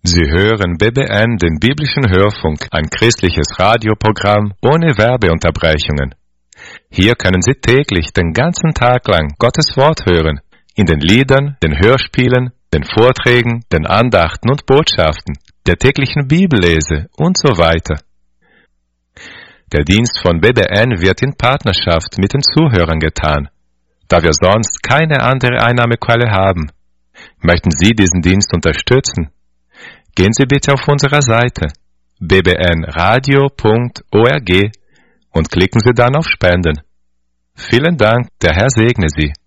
Sie hören BBN, den biblischen Hörfunk, ein christliches Radioprogramm ohne Werbeunterbrechungen. Hier können Sie täglich den ganzen Tag lang Gottes Wort hören, in den Liedern, den Hörspielen, den Vorträgen, den Andachten und Botschaften, der täglichen Bibellese und so weiter. Der Dienst von BBN wird in Partnerschaft mit den Zuhörern getan, da wir sonst keine andere Einnahmequelle haben. Möchten Sie diesen Dienst unterstützen? Gehen Sie bitte auf unsere Seite bbnradio.org und klicken Sie dann auf Spenden. Vielen Dank, der Herr segne Sie.